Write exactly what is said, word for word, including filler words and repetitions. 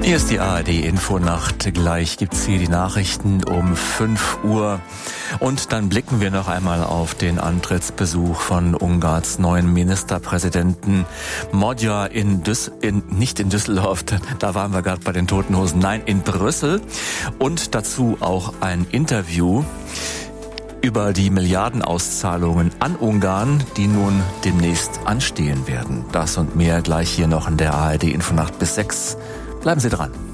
Hier ist die A R D-Infonacht. Gleich gibt's hier die Nachrichten um fünf Uhr. Und dann blicken wir noch einmal auf den Antrittsbesuch von Ungarns neuen Ministerpräsidenten Magyar in, Düs- in nicht in Düsseldorf, da waren wir gerade bei den Toten Hosen, nein, in Brüssel. Und dazu auch ein Interview über die Milliardenauszahlungen an Ungarn, die nun demnächst anstehen werden. Das und mehr gleich hier noch in der A R D-Infonacht bis sechs. Bleiben Sie dran.